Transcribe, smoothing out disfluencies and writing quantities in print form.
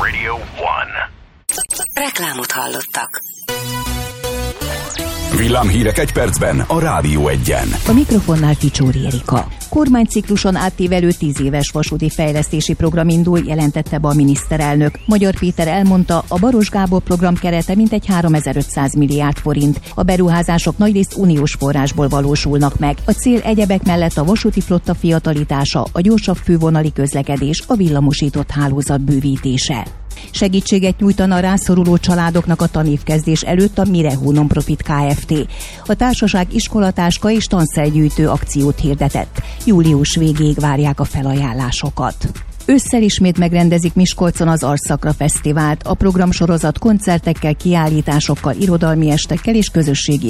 Radio 1. Reklámot hallottak. Villámhírek egy percben a Rádió 1-en. A mikrofonnál Ficsóri Erika. Kormánycikluson átívelő 10 éves vasúti fejlesztési program indul, jelentette be a miniszterelnök. Magyar Péter elmondta, a Baros Gábor program kerete mintegy 3500 milliárd forint. A beruházások nagyrészt uniós forrásból valósulnak meg. A cél egyebek mellett a vasúti flotta fiatalítása, a gyorsabb fővonali közlekedés, a villamosított hálózat bővítése. Segítséget nyújtana a rászoruló családoknak a tanévkezdés előtt a Mirehó Non-Profit Kft. A társaság iskolatáska és tanszergyűjtő akciót hirdetett. Július végéig várják a felajánlásokat. Ősszel ismét megrendezik Miskolcon az Arszakra Fesztivált. A programsorozat koncertekkel, kiállításokkal, irodalmi estekkel és közösségi